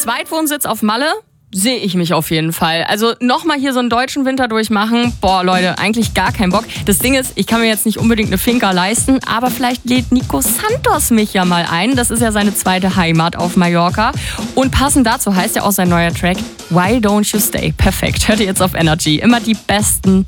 Zweitwohnsitz auf Malle sehe ich mich auf jeden Fall. Also nochmal hier so einen deutschen Winter durchmachen. Boah, Leute, eigentlich gar keinen Bock. Das Ding ist, ich kann mir jetzt nicht unbedingt eine Finca leisten, aber vielleicht lädt Nico Santos mich ja mal ein. Das ist ja seine zweite Heimat auf Mallorca. Und passend dazu heißt ja auch sein neuer Track Why Don't You Stay. Perfekt. Hört ihr jetzt auf Energy. Immer die besten